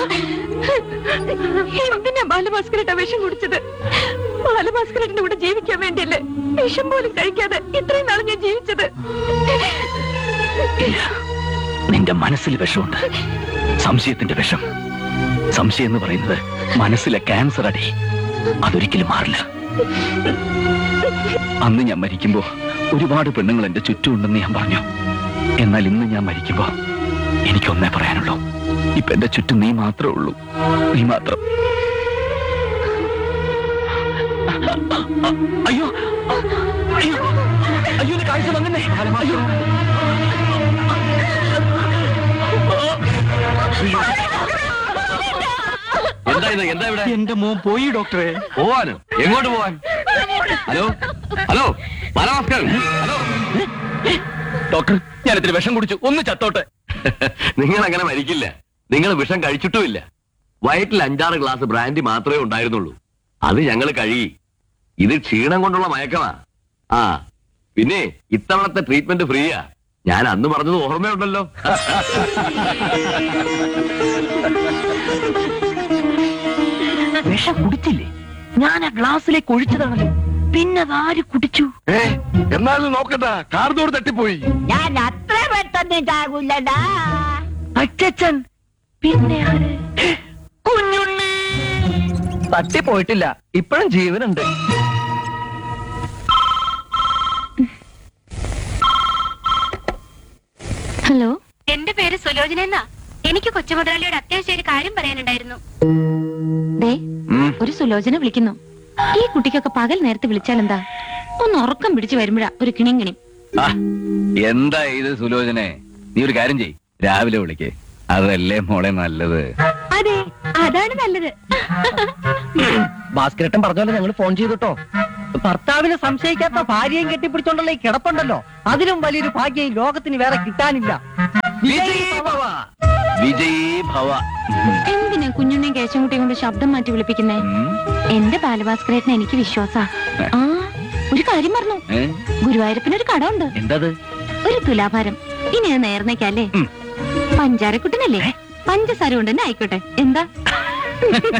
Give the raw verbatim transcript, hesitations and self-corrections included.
എന്തിനാ ബാലഭാസ്കരേട്ട വിഷം കുടിച്ചത്? ബാലഭാസ്കരേട്ടന്റെ കൂടെ ജീവിക്കാൻ വേണ്ടിയല്ലേ വിഷം പോലും കഴിക്കാതെ ഇത്രയും നാൾ ഞാൻ ജീവിച്ചത്? നിന്റെ മനസ്സിൽ വിഷമുണ്ട്, സംശയത്തിന്റെ വിഷം. സംശയം എന്ന് പറയുന്നത് മനസ്സിലെ ക്യാൻസർ അടി, അതൊരിക്കലും മാറില്ല. അന്ന് ഞാൻ മരിക്കുമ്പോ ഒരുപാട് പെണ്ണുങ്ങൾ എന്റെ ചുറ്റുമുണ്ടെന്ന് ഞാൻ പറഞ്ഞു. എന്നാൽ ഇന്ന് ഞാൻ മരിക്കുമ്പോ എനിക്കൊന്നേ പറയാനുള്ളൂ, ഇപ്പൊ എന്റെ ചുറ്റും നീ മാത്രമേ ഉള്ളൂ, നീ മാത്രം. അയ്യോ അയ്യോ അയ്യോ, കാഴ്ച വന്നേ. അയ്യോ എന്താ ഇത്? എന്താ ഇവിടെ? എന്റെ മോൻ പോയി ഡോക്ടറെ. പോവാനോ? എങ്ങോട്ട് പോവാൻ? Hello hello Balabhaskaran, hello doctor, ഞാൻ ഇത്തിരി വിഷം കുടിച്ചു, ഒന്ന് ചത്തോട്ടെ. നിങ്ങൾ അങ്ങനെ മരിക്കില്ല. നിങ്ങൾ വിഷം കഴിച്ചിട്ടുമില്ല. വയറ്റിൽ അഞ്ചാറ് ഗ്ലാസ് ബ്രാൻഡി മാത്രമേ ഉണ്ടായിരുന്നുള്ളൂ. അത് ഞങ്ങൾ കഴുകി. ഇത് ക്ഷീണം കൊണ്ടുള്ള മയക്കമാ. ആ പിന്നെ ഇത്തവണത്തെ ട്രീറ്റ്മെന്റ് ഫ്രീയാ. ഞാൻ അന്ന് പറഞ്ഞത് ഓർമ്മയുണ്ടല്ലോ. വിഷം കുടിച്ചില്ലേ? ഞാൻ ആ ഗ്ലാസ്സിലേക്ക് ഒഴിച്ചതാണല്ലോ, പിന്നെ ആര് കുടിച്ചു? എന്നാലും നോക്കട്ടാ, കാർദോർ തട്ടിപ്പോയി. ഞാൻ അത്ര പെട്ടെന്ന് ചാകൂലടാ. അച്ഛൻ പിന്നെ ആര്? കുഞ്ഞുണ്ണി. തട്ടിപ്പോയിട്ടില്ല, ഇപ്പോഴും ജീവനുണ്ട്. ഹലോ, എന്റെ പേര് സുലോചന എന്നാ. എനിക്ക് കൊച്ചുമുതലാളിയോട് അത്യാവശ്യം ഒരു കാര്യം പറയാനുണ്ടായിരുന്നു. ദേ, ഒരു സുലോചന വിളിക്കുന്നു. ഈ കുട്ടിക്കൊക്കെ പകൽ നേരത്തെ വിളിച്ചാൽ എന്താ? ഒന്ന് ഉറക്കം പിടിച്ചു വരുമ്പോഴാ ഒരു കിണിയും കിണി. എന്താ ഇത് സുലോചനെ? നീ ഒരു കാര്യം ചെയ്, രാവിലെ വിളിക്കേ, അതല്ലേ മോളെ നല്ലത്. അതെ, അതാണ് നല്ലത്. ഭാസ്കരേട്ടൻ പറഞ്ഞോലെ ഞങ്ങൾ ഫോൺ ചെയ്തിട്ടോ. ഭർത്താവിനെ സംശയിക്കാത്ത ഭാര്യയും കെട്ടിപ്പിടിച്ചോണ്ടല്ലോ ഈ കിടപ്പുണ്ടല്ലോ, അതിലും വലിയൊരു ഭാഗ്യം ഈ ലോകത്തിന് വേറെ കിട്ടാനില്ല. വിജയീ ഭവ, വിജയീ ഭവ. എന്തിനാ കുഞ്ഞുണ്ണിയും കേശവൻകുട്ടിയും കൊണ്ട് ശബ്ദം മാറ്റി വിളിപ്പിക്കുന്നേ? എന്റെ ബാലഭാസ്കരേട്ടനെ എനിക്ക് വിശ്വാസാ. ആ, ഒരു കാര്യം പറഞ്ഞു, ഗുരുവായൂരപ്പനൊരു കടമുണ്ട്. എന്തത്? ഒരു തുലാഭാരം. ഇനി അത് നേർന്നേക്കല്ലേ? പഞ്ചാരക്കുട്ടനല്ലേ, പഞ്ചസാര കൊണ്ട് തന്നെ ആയിക്കോട്ടെ. എന്താ?